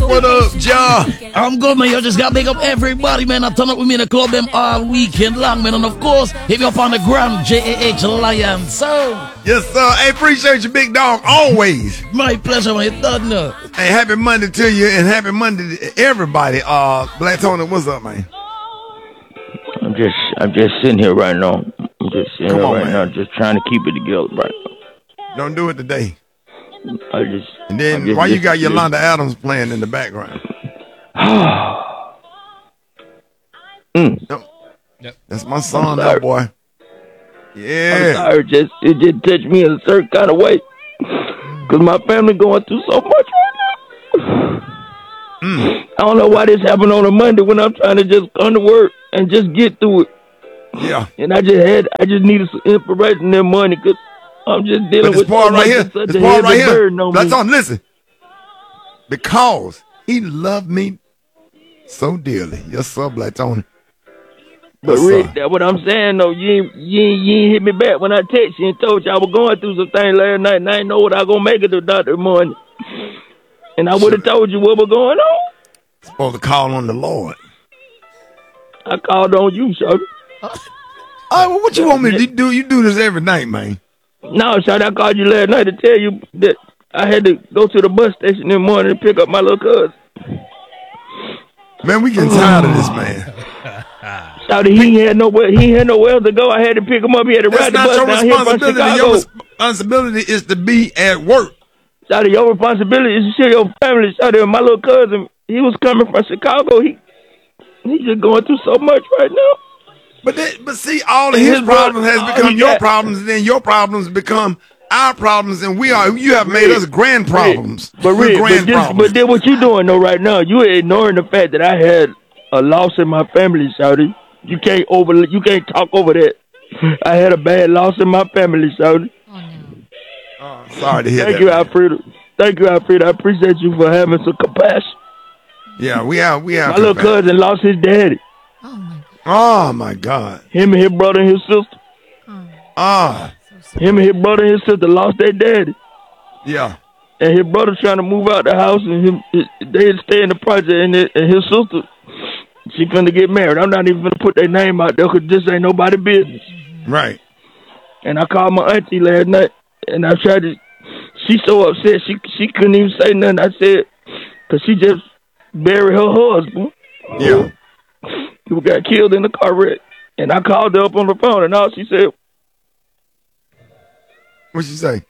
What up, Ja? I'm good, man. You just got to big up everybody, man. I turn up with me in the club them all weekend long, man. And of course, hit me up on the gram, JAH Lion. So, Yes, sir. I appreciate you, big dog, always. my pleasure, man. You don't know. Hey, happy Monday to you, and happy Monday to everybody. Black Tony, what's up, man? I'm just sitting here right now. I'm just sitting Come here on, right man. now, just trying to keep it together right now. Don't do it today. And I'm then, just why you got listening. Yolanda Adams playing in the background? No. That's my son, that boy. I'm Yeah. sorry, it just touched me in a certain kind of way. Because my family going through so much right now. I don't know why this happened on a Monday when I'm trying to just come to work and just get through it. Yeah. And I just needed some inspiration and money because I'm just dealing But this with part so right much here, and such this a part right heavy here. burden on Black me. Tony, listen. Because he loved me so dearly. Yes, sir, Black Tony. But Yes, Rick, sir. that's what I'm saying though. You ain't hit me back when I text you and told you I was going through some things last night and I didn't know what I was gonna make it to Dr. Morning. And I would have told you what was going on. Supposed to call on the Lord. I called on you, Shorty. Oh, well, what you want me to do? You do this every night, man. No, Shorty, I called you last night to tell you that I had to go to the bus station in the morning to pick up my little cousin. Man, we getting tired of this, man. Shorty, he had nowhere else to go. I had to pick him up. He had to That's ride the not bus your down here from responsibility. Chicago. Your responsibility is to be at work. Shorty, your responsibility is to show your family. Shorty, my little cousin, he was coming from Chicago. He's just going through so much right now. But see, all of his problems has become your problems, and then your problems become our problems, and you have made us grand problems. But We're Rick, grand problems. but then what you doing though right now? You ignoring the fact that I had a loss in my family, Shawty. You can't talk over that. I had a bad loss in my family, Shawty. Sorry to hear Thank that. you, man. Alfredo. Thank you, Alfredo. I appreciate you for having some compassion. Yeah, we have. My little cousin lost his daddy. Oh my God. Him and his brother and his sister. Ah, Him and his brother and his sister lost their daddy. yeah. And his brother trying to move out the house, and they stay in the project, and his sister, she finna get married. I'm not even gonna put their name out there because this ain't nobody business. Right. And I called my auntie last night, and I tried to. She so upset she couldn't even say nothing. I said, cause she just buried her husband. Yeah. Who got killed in the car wreck. And I called her up on the phone, and all she said, What'd she say?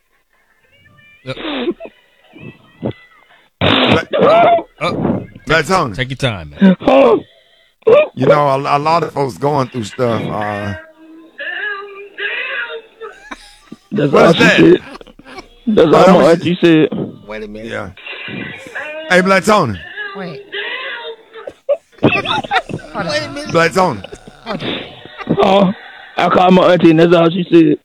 Black Tony. Take your time, man. "Oh, You know, a lot of folks going through stuff. that's What's all she that? said. That's all my auntie said." Wait a minute. Yeah. Hey, Black Tony. Wait. Black Tony. Oh, I called my auntie, and that's all she said.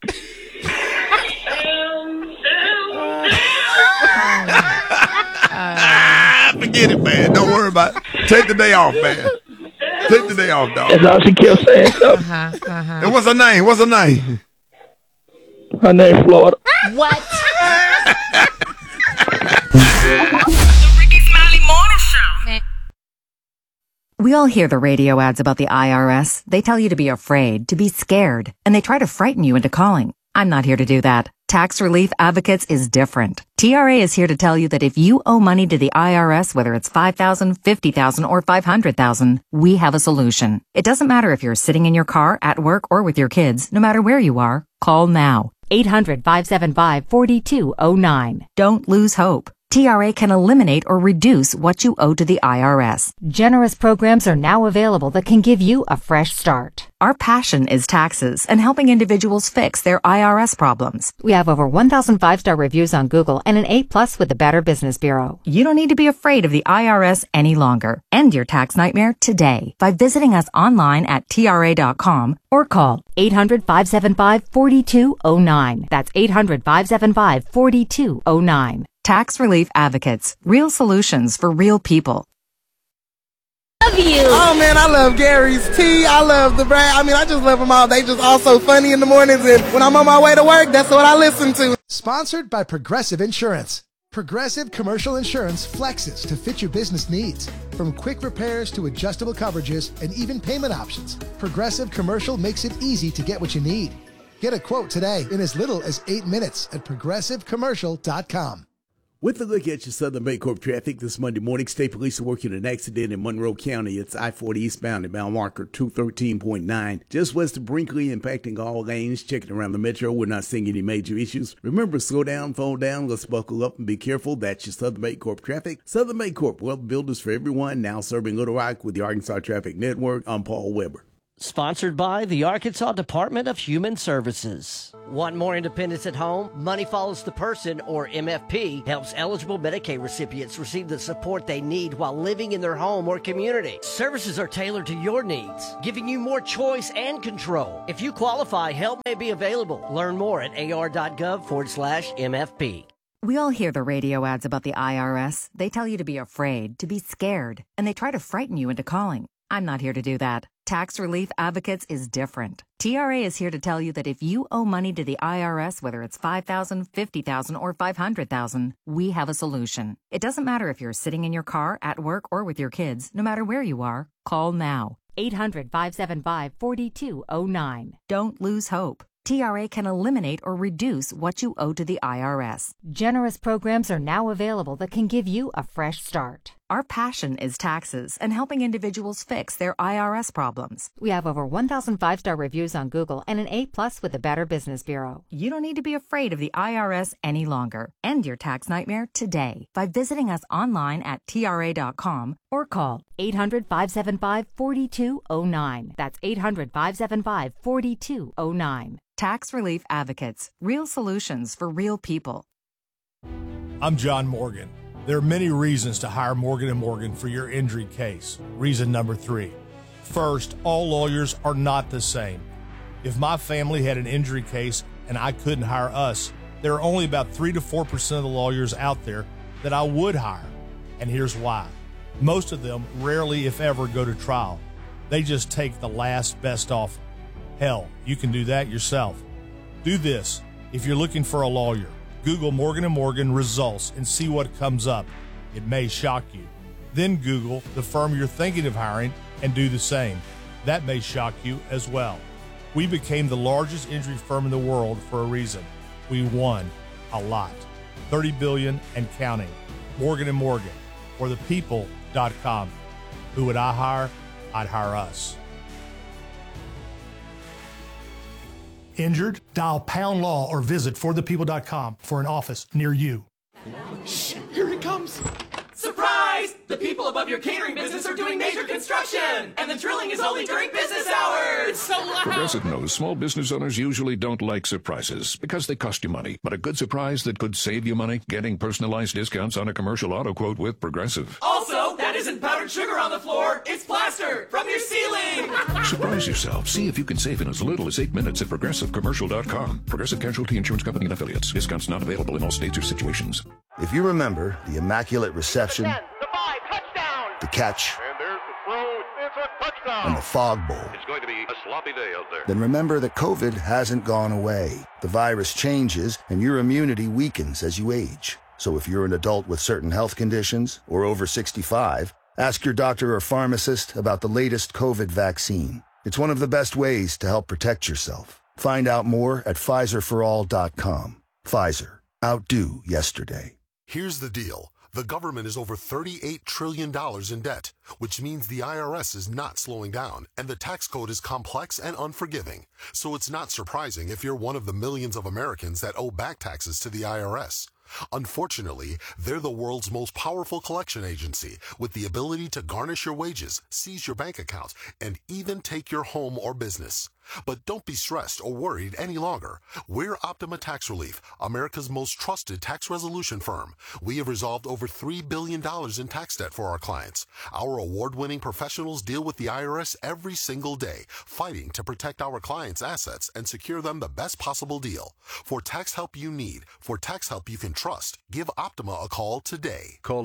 Forget it, man. Don't worry about it. Take the day off, man. Take the day off, dog. That's all she kept saying. So, And what's her name? What's her name? her name Florida. What? The Ricky Smiley Morning Show. We all hear the radio ads about the IRS. They tell you to be afraid, to be scared, and they try to frighten you into calling. I'm not here to do that. Tax Relief Advocates is different. TRA is here to tell you that if you owe money to the IRS, whether it's $5,000, $50,000, or $500,000, we have a solution. It doesn't matter if you're sitting in your car, at work, or with your kids. No matter where you are, call now. 800-575-4209. Don't lose hope. TRA can eliminate or reduce what you owe to the IRS. Generous programs are now available that can give you a fresh start. Our passion is taxes and helping individuals fix their IRS problems. We have over 1,000 5-star reviews on Google and an A+ with the Better Business Bureau. You don't need to be afraid of the IRS any longer. End your tax nightmare today by visiting us online at TRA.com Or call 800-575-4209. That's 800-575-4209. Tax Relief Advocates. Real solutions for real people. Love you. Oh man, I love Gary's tea. I love the brand. I mean, I just love them all. They just all so funny in the mornings, and when I'm on my way to work, that's what I listen to. Sponsored by Progressive Insurance. Progressive Commercial Insurance flexes to fit your business needs. From quick repairs to adjustable coverages and even payment options, Progressive Commercial makes it easy to get what you need. Get a quote today in as little as 8 minutes at progressivecommercial.com. With a look at your Southern Bancorp traffic this Monday morning, state police are working an accident in Monroe County. It's I-40 eastbound at mile marker 213.9, just west of Brinkley, impacting all lanes. Checking around the metro, we're not seeing any major issues. Remember, slow down, phone down, let's buckle up and be careful. That's your Southern Bancorp traffic. Southern Bancorp, wealth builders for everyone, now serving Little Rock with the Arkansas Traffic Network. I'm Paul Weber. Sponsored by the Arkansas Department of Human Services. Want more independence at home? Money Follows the Person, or MFP, helps eligible Medicaid recipients receive the support they need while living in their home or community. Services are tailored to your needs, giving you more choice and control. If you qualify, help may be available. Learn more at ar.gov/MFP. We all hear the radio ads about the IRS. They tell you to be afraid, to be scared, and they try to frighten you into calling. I'm not here to do that. Tax Relief Advocates is different. TRA is here to tell you that if you owe money to the IRS, whether it's $5,000, $50,000, or $500,000, we have a solution. It doesn't matter if you're sitting in your car, at work, or with your kids. No matter where you are, call now. 800-575-4209. Don't lose hope. TRA can eliminate or reduce what you owe to the IRS. Generous programs are now available that can give you a fresh start. Our passion is taxes and helping individuals fix their IRS problems. We have over 1,000 5-star reviews on Google and an A+ with the Better Business Bureau. You don't need to be afraid of the IRS any longer. End your tax nightmare today by visiting us online at TRA.com or call 800-575-4209. That's 800-575-4209. Tax Relief Advocates. Real solutions for real people. I'm John Morgan. There are many reasons to hire Morgan & Morgan for your injury case. Reason number 3. First, all lawyers are not the same. If my family had an injury case and I couldn't hire us, there are only about 3 to 4% of the lawyers out there that I would hire. And here's why. Most of them rarely, if ever, go to trial. They just take the last best offer. Hell, you can do that yourself. Do this. If you're looking for a lawyer, Google Morgan & Morgan results and see what comes up. It may shock you. Then Google the firm you're thinking of hiring and do the same. That may shock you as well. We became the largest injury firm in the world for a reason. We won a lot. $30 billion and counting. Morgan & Morgan, or thepeople.com. Who would I hire? I'd hire us. Injured? Dial pound law or visit forthepeople.com for an office near you. Shh, here it comes. Surprise! The people above your catering business are doing major construction, and the drilling is only during business hours. It's so loud. Progressive knows small business owners usually don't like surprises because they cost you money. But a good surprise that could save you money? Getting personalized discounts on a commercial auto quote with Progressive. Also, that isn't powdered sugar on the floor. It's plaster from your ceiling. Surprise yourself. See if you can save in as little as 8 minutes at progressivecommercial.com. Progressive Casualty Insurance Company and Affiliates. Discounts not available in all states or situations. If you remember the immaculate reception, the catch, and there's the throw. It's a touchdown. And the fog bowl, It's going to be a sloppy day out there. then remember that COVID hasn't gone away. The virus changes and your immunity weakens as you age. So if you're an adult with certain health conditions or over 65, ask your doctor or pharmacist about the latest COVID vaccine. It's one of the best ways to help protect yourself. Find out more at PfizerForAll.com. Pfizer. Outdo yesterday. Here's the deal. The government is over $38 trillion in debt, which means the IRS is not slowing down, and the tax code is complex and unforgiving. So it's not surprising if you're one of the millions of Americans that owe back taxes to the IRS. Unfortunately, they're the world's most powerful collection agency with the ability to garnish your wages, seize your bank accounts, and even take your home or business. But don't be stressed or worried any longer. We're Optima Tax Relief, America's most trusted tax resolution firm. We have resolved over $3 billion in tax debt for our clients. Our award-winning professionals deal with the IRS every single day, fighting to protect our clients' assets and secure them the best possible deal. For tax help you need, for tax help you can trust, give Optima a call today. Call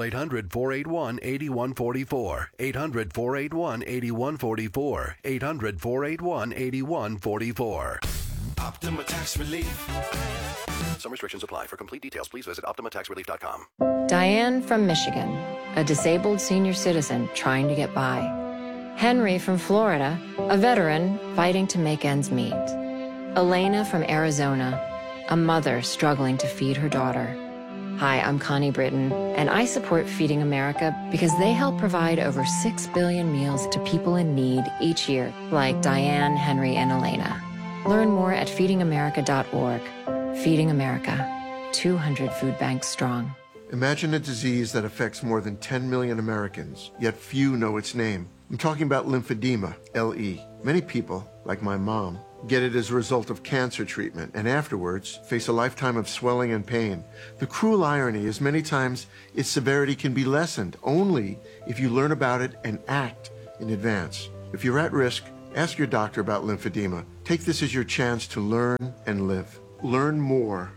800-481-8144. 800-481-8144. 800-481-8144. Optima Tax Relief. Some restrictions apply. For complete details, please visit OptimaTaxRelief.com. Diane from Michigan, a disabled senior citizen trying to get by. Henry from Florida, a veteran fighting to make ends meet. Elena from Arizona, a mother struggling to feed her daughter. Hi, I'm Connie Britton, and I support Feeding America because they help provide over 6 billion meals to people in need each year, like Diane, Henry, and Elena. Learn more at feedingamerica.org. Feeding America, 200 food banks strong. Imagine a disease that affects more than 10 million Americans, yet few know its name. I'm talking about lymphedema, LE. Many people, like my mom, get it as a result of cancer treatment and afterwards face a lifetime of swelling and pain. The cruel irony is many times its severity can be lessened only if you learn about it and act in advance. If you're at risk, ask your doctor about lymphedema. Take this as your chance to learn and live. Learn more